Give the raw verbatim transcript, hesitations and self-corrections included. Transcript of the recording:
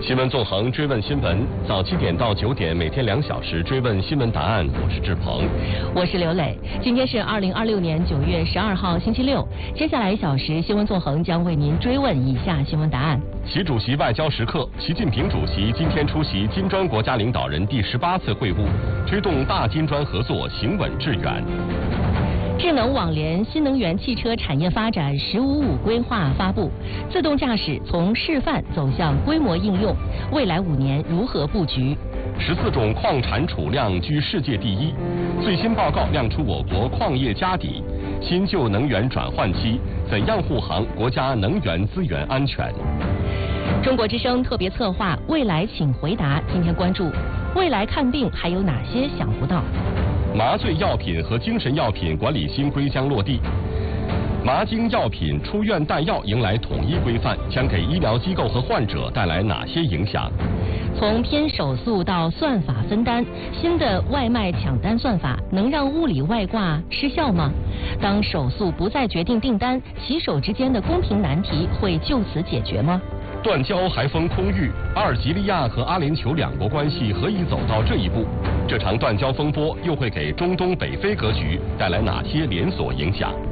新闻纵横追问新闻，早七点到九点，每天两小时追问新闻答案。我是志鹏， 我是刘磊。今天是二零二六年九月十二号星期六，接下来一小时，新闻纵横将为您追问以下新闻答案。 习主席外交时刻，习近平主席今天出席金砖国家领导人第十八次会晤，推动大金砖合作行稳致远。 智能网联新能源汽车产业发展“十五五”规划发布，自动驾驶从示范走向规模应用，未来五年如何布局？ 十四种矿产储量居世界第一，最新报告亮出我国矿业家底，新旧能源转换期，怎样护航国家能源资源安全？ 中国之声特别策划“未来请回答”，今天关注未来看病还有哪些想不到？ 麻醉药品和精神药品管理新规将落地，麻精药品出院带药迎来统一规范，将给医疗机构和患者带来哪些影响？ 从偏手速到算法分担，新的外卖抢单算法能让物理外挂失效吗？当手速不再决定订单，骑手之间的公平难题会就此解决吗？ 断交还封空域，阿尔及利亚和阿联酋两国关系何以走到这一步？这场断交风波又会给中东北非格局带来哪些连锁影响？